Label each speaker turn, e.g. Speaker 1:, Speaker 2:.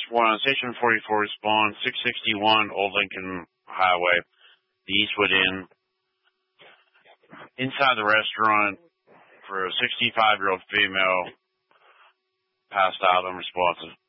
Speaker 1: Station 44 respond, 661 Old Lincoln Highway, the Eastwood Inn. Inside the restaurant for a 65-year-old female, passed out, unresponsive.